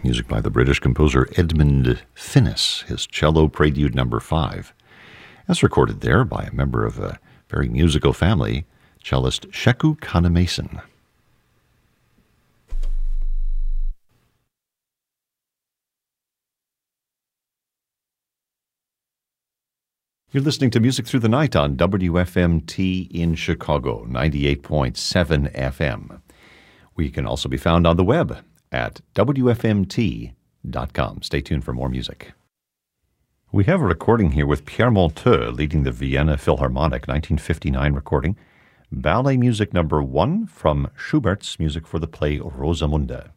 music by the British composer Edmund Finnis, his Cello Prelude No. 5. That's recorded there by a member of a very musical family, cellist Sheku Kanemason. You're listening to Music Through the Night on WFMT in Chicago, 98.7 FM. We can also be found on the web at WFMT.com. Stay tuned for more music. We have a recording here with Pierre Monteux leading the Vienna Philharmonic, 1959 recording, Ballet Music No. 1 from Schubert's music for the play Rosamunde.